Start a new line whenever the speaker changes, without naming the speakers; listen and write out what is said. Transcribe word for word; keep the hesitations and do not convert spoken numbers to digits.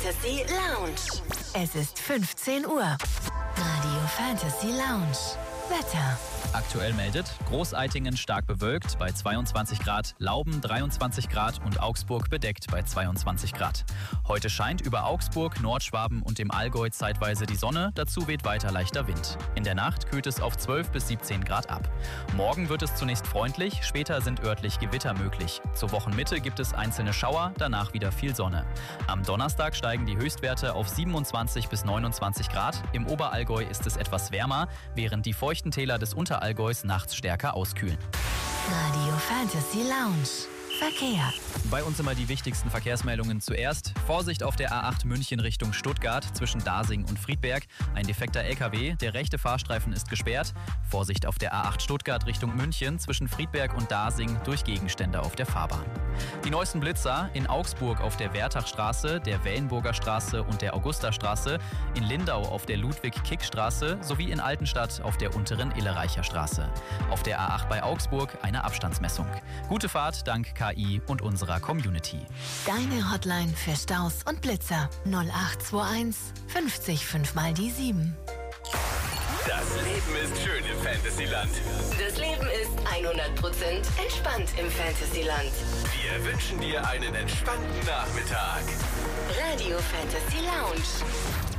Fantasy Lounge.
Es ist fünfzehn Uhr. Radio Fantasy Lounge. Wetter.
Aktuell meldet Großeitingen stark bewölkt bei zweiundzwanzig Grad, Lauben dreiundzwanzig Grad und Augsburg bedeckt bei zweiundzwanzig Grad. Heute scheint über Augsburg, Nordschwaben und dem Allgäu zeitweise die Sonne, dazu weht weiter leichter Wind. In der Nacht kühlt es auf zwölf bis siebzehn Grad ab. Morgen wird es zunächst freundlich, später sind örtlich Gewitter möglich. Zur Wochenmitte gibt es einzelne Schauer, danach wieder viel Sonne. Am Donnerstag steigen die Höchstwerte auf siebenundzwanzig bis neunundzwanzig Grad. Im Oberallgäu ist es etwas wärmer, während die feuchten Täler des Unterallgäus nachts stärker auskühlen.
Radio Fantasy Lounge. Verkehr.
Bei uns immer die wichtigsten Verkehrsmeldungen zuerst. Vorsicht auf der A acht München Richtung Stuttgart zwischen Dasing und Friedberg. Ein defekter L K W, der rechte Fahrstreifen ist gesperrt. Vorsicht auf der A acht Stuttgart Richtung München zwischen Friedberg und Dasing durch Gegenstände auf der Fahrbahn. Die neuesten Blitzer in Augsburg auf der Wertachstraße, der Wellenburger Straße und der Augustastraße, in Lindau auf der Ludwig-Kick-Straße sowie in Altenstadt auf der unterenIllereicher Straße. Auf der A acht bei Augsburg eine Abstandsmessung. Gute Fahrt dank K I und unserer Community.
Deine Hotline für Staus und Blitzer null acht zwei eins fünfzig fünf mal die sieben.
Das Leben ist schön im Fantasyland.
Das Leben ist hundert Prozent entspannt im Fantasyland.
Wir wünschen dir einen entspannten Nachmittag.
Radio Fantasy Lounge.